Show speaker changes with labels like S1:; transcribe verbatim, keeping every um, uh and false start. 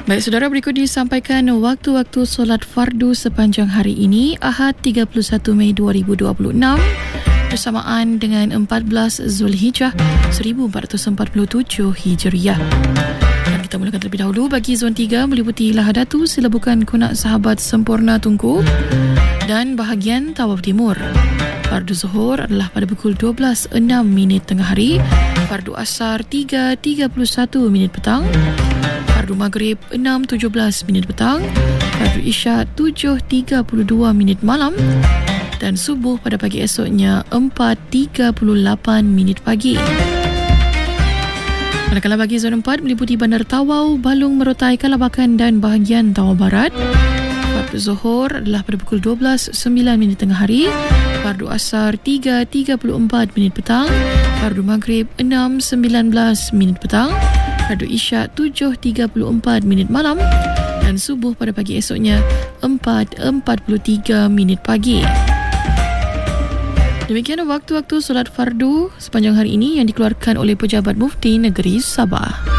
S1: Baik saudara, berikut disampaikan waktu-waktu solat fardu sepanjang hari ini, Ahad tiga puluh satu Mei dua ribu dua puluh enam bersamaan dengan empat belas Zulhijjah seribu empat ratus empat puluh tujuh Hijriah. Dan kita mulakan terlebih dahulu bagi zon tiga meliputi Lahadatu, Silabukan, Kunak, Sahabat, Sempurna, Tunku dan bahagian Tawaf Timur. Fardu Zuhur adalah pada pukul dua belas enam minit tengah hari, Fardu Asar tiga tiga puluh satu minit petang, Fardu Maghrib enam tujuh belas minit petang, Fardu Isyak tujuh tiga puluh dua minit malam dan Subuh pada pagi esoknya empat tiga puluh lapan minit pagi. Manakala bagi zon empat meliputi Bandar Tawau, Balung, Merotai, Kalabakan dan bahagian Tawau Barat. Fardu Zuhur adalah pada pukul dua belas sembilan minit tengah hari, Fardu Asar tiga tiga puluh empat minit petang, Fardu Maghrib enam sembilan belas minit petang, Fardu Isyak tujuh tiga puluh empat minit malam dan Subuh pada pagi esoknya empat empat puluh tiga minit pagi. Demikian waktu-waktu solat fardu sepanjang hari ini yang dikeluarkan oleh Pejabat Mufti Negeri Sabah.